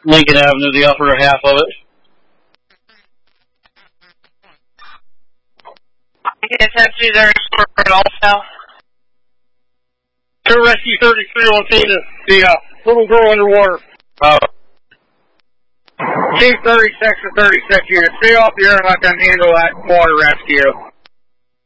Lincoln Avenue, the upper half of it. You guys have to there also. To Rescue 33 located the little girl underwater. Chief 36 to 36 units. Stay off the air and let them handle that water rescue.